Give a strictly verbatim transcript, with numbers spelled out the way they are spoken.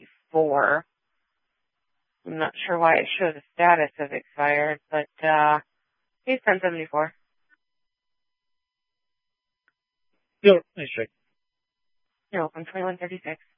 seventy-four. I'm not sure why it shows a status of expired, but uh, he's ten seventy-four. Yo, nice check. You're welcome. twenty-one thirty-six.